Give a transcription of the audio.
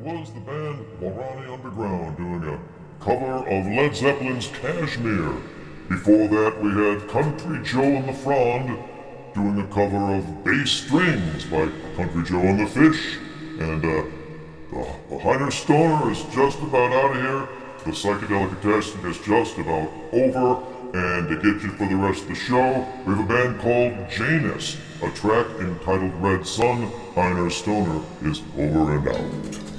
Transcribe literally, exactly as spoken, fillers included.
was the band Morani Underground doing a cover of Led Zeppelin's Kashmir. Before that, we had Country Joe and the Frond doing a cover of Bass Strings by Country Joe and the Fish. And uh, the, the Heiner Stoner is just about out of here. The psychedelic testing is just about over. And to get you for the rest of the show, we have a band called Janus. A track entitled Red Sun. Heiner Stoner is over and out.